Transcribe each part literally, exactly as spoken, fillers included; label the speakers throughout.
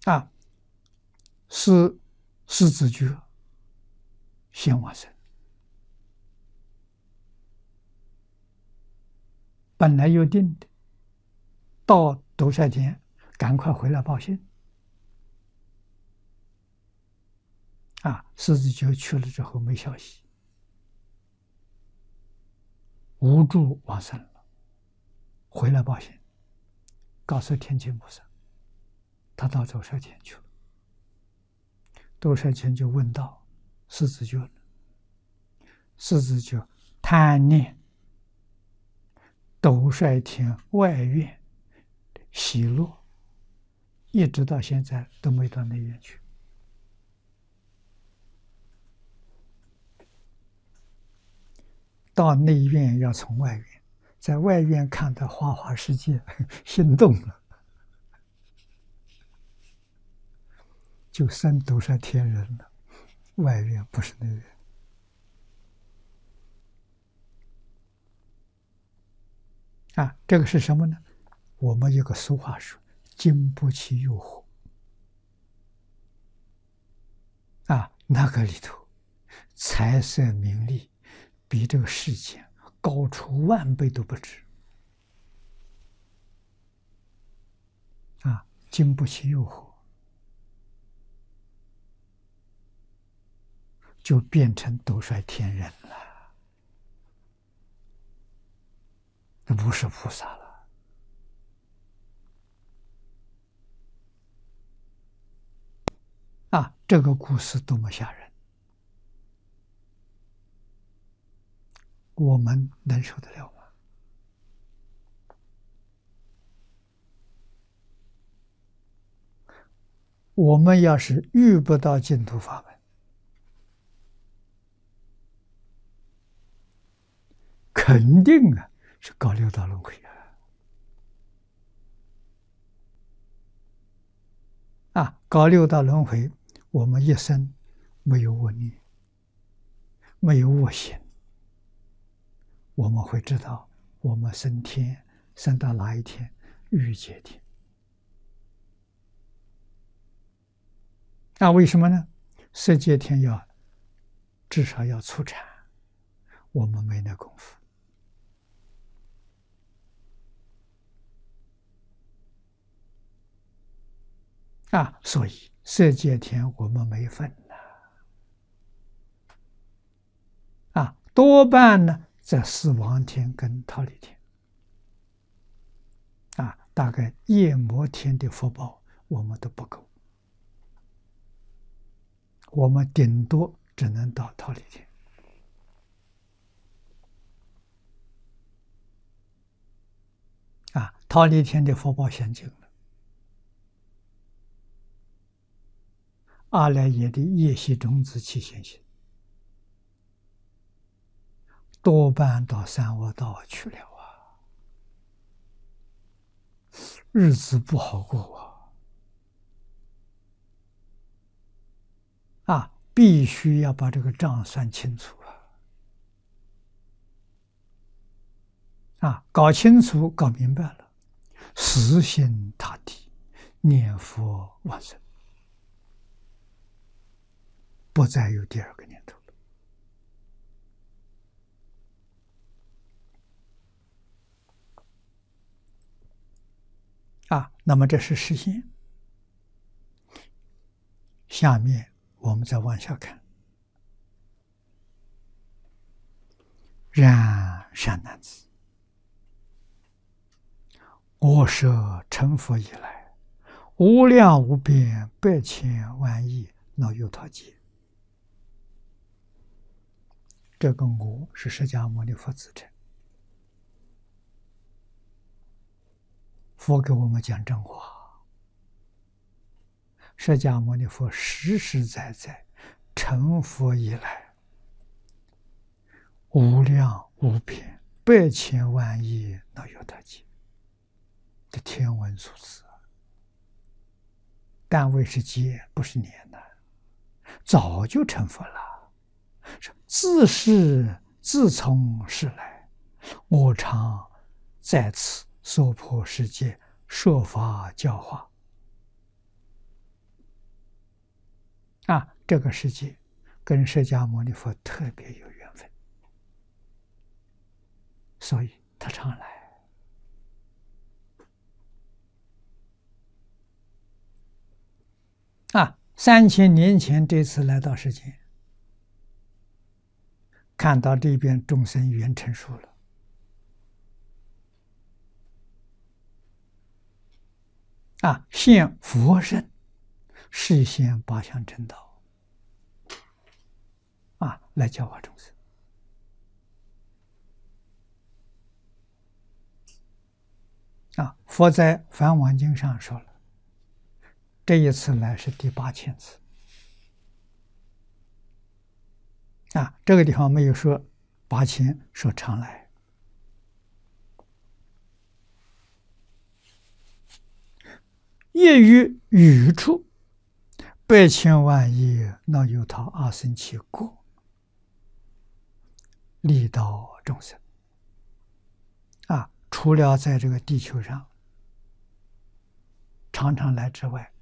Speaker 1: 啊，是是自觉先往生，本来有定的，到斗晒天赶快回来报信。啊，狮子就去了之后没消息，无助往生了，回来报信，告诉天亲菩萨，他到斗晒天去了。斗晒天就问道：“狮子就呢？”狮子就贪念斗晒天外院喜乐，一直到现在都没到内院去。到内院要从外院，在外院看到花花世界，心动了，就生斗晒天人了。外院不是内院。啊，这个是什么呢？我们有个俗话说：“经不起诱惑。”啊，那个里头，财色名利，比这个世间高出万倍都不止。啊，经不起诱惑，就变成斗晒天人了，那不是菩萨了。啊，这个故事多么吓人，我们能受得了吗？我们要是遇不到净土法门，肯定啊是搞六道轮回啊！啊，搞六道轮回，我们一生没有恶念，没有恶行，我们会知道我们升天升到哪一天？欲界天。那为什么呢？色界天要至少要出产，我们没那功夫。啊，所以色界天我们没份了。啊，多半呢在死亡天跟忉利天。啊，大概夜摩天的福报我们都不够，我们顶多只能到忉利天。啊，忉利天的福报现尽了，阿赖耶的业习种子起现行，多半到三恶道去了啊，日子不好过啊！啊，必须要把这个账算清楚啊！啊，搞清楚、搞明白了，死心塌地，念佛往生，不再有第二个念头了。啊，那么这是实现。下面我们再往下看。然善男子，我设成佛以来，无量无边百千万亿脑有他劫。这个我是释迦牟尼佛自称。佛给我们讲真话，释迦牟尼佛实实在在成佛以来，无量无边百千万亿脑有他劫。这天文数字，单位是劫，不是年的，早就成佛了。自是自从世来，我常在此娑婆世界说法教化， 这个世界跟释迦牟尼佛特别有缘分，所以他常来。啊，三千年前这次来到世间，看到这边众生缘成熟了，啊，现佛身，示现八相正道，啊，来教化众生。啊，佛在《梵网经》上说了，这一次来是第八千次。啊，这个地方没有说八千，说常来。业于语处，百千万亿那由他阿僧祇国，利导众生。啊，除了在这个地球上常常来之外，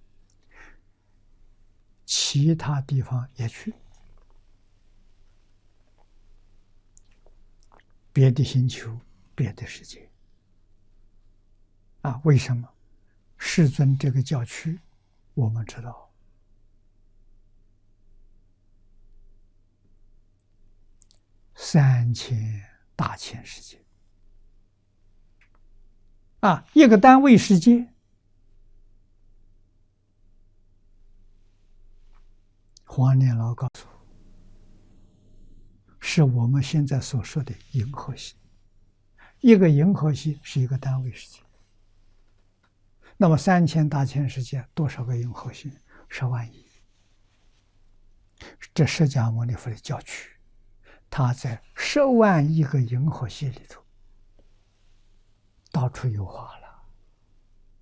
Speaker 1: 其他地方也去。别的星球，别的世界。啊，为什么？世尊这个教区，我们知道，三千大千世界。啊，一个单位世界，黄念老告诉我，是我们现在所说的银河系。一个银河系是一个单位世界。那么三千大千世界多少个银河系？十万亿。这释迦牟尼佛的教区，他在十万亿个银河系里头，到处有化了。